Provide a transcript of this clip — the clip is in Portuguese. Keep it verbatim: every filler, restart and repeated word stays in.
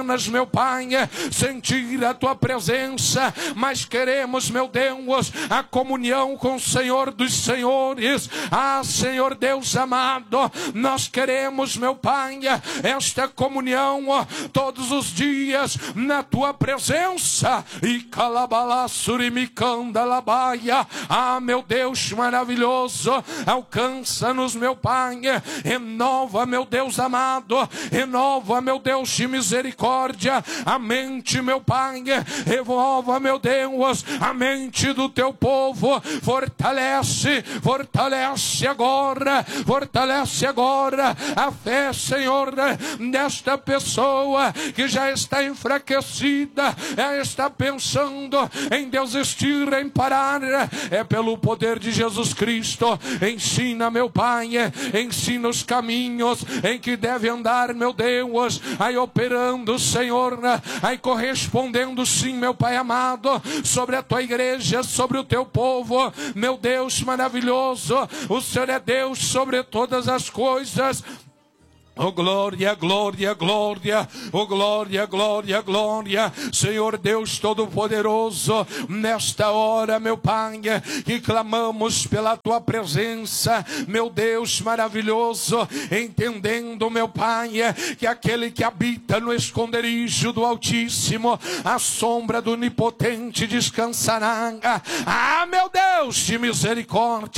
apenas, meu Pai, sentir a tua presença, mas queremos, meu Deus, a comunhão com o Senhor dos Senhores. Ah, Senhor Deus amado, nós queremos, meu Pai, esta comunhão todos os dias na tua presença. E calabalaçurimicandalabaia. Ah, meu Deus maravilhoso, alcança-nos, meu Pai, renova, meu Deus amado, renova, meu Deus de misericórdia, a mente, meu Pai, revolva, meu Deus, a mente do teu povo, fortalece, fortalece agora, fortalece agora a fé, Senhor, desta pessoa que já está enfraquecida, está pensando em desistir, em parar. É pelo poder de Jesus Cristo. Ensina, meu Pai, ensina os caminhos em que deve andar, meu Deus, aí operando, Senhor, aí correspondendo, sim, meu Pai amado, sobre a tua igreja, sobre o teu povo, meu Deus maravilhoso. O Senhor é Deus sobre todas as coisas. Oh glória, glória, glória, oh glória, glória, glória, Senhor Deus Todo-Poderoso, nesta hora, meu Pai, que clamamos pela tua presença, meu Deus maravilhoso, entendendo, meu Pai, que aquele que habita no esconderijo do Altíssimo, a sombra do Onipotente descansará. Ah, meu Deus de misericórdia,